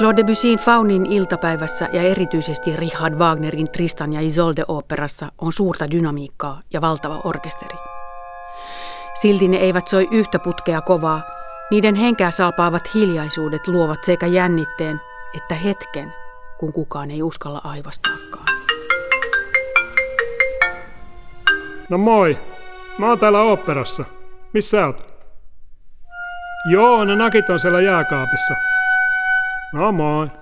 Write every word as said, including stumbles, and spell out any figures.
Claude Debussyn Faunin iltapäivässä ja erityisesti Richard Wagnerin Tristan ja Isolde-oopperassa on suurta dynamiikkaa ja valtava orkesteri. Silti ne eivät soi yhtä putkea kovaa, niiden henkeä salpaavat hiljaisuudet luovat sekä jännitteen että hetken, kun kukaan ei uskalla aivastaakaan. No moi, mä oon täällä oopperassa. Missä sä oot? Joo, ne nakit on siellä jääkaapissa. No moi.